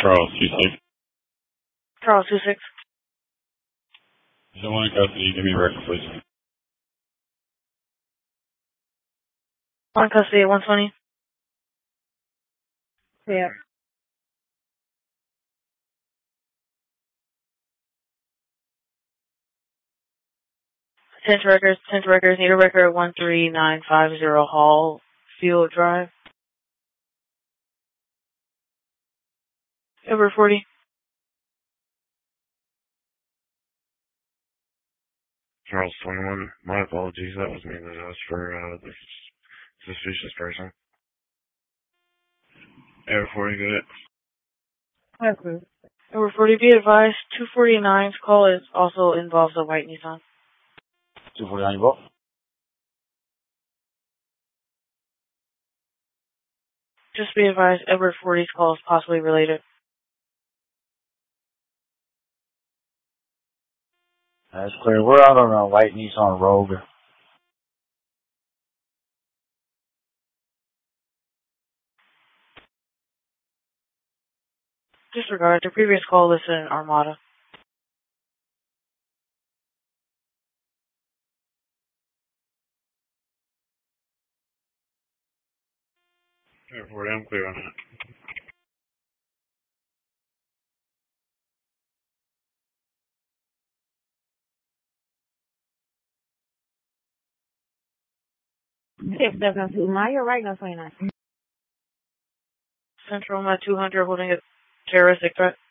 Charles 26. Charles 26. Someone in custody, give me a record, please. On custody at 120. Yeah. Attention records, need a record 13950 Hall Field Drive. Over 40. Charles 21. My apologies. That was me that asked for the suspicious person. Over 40, good. Okay. Over 40, be advised, 249's call also involves a white Nissan. 249 involved? Just be advised, Edward 40's call is possibly related. That's clear. We're out on a white Nissan Rogue. Disregard, the previous call listed in Armada. Over 40, I'm clear on that. If that's not too much, you're right, no 29. Central at 200 holding a terroristic threat.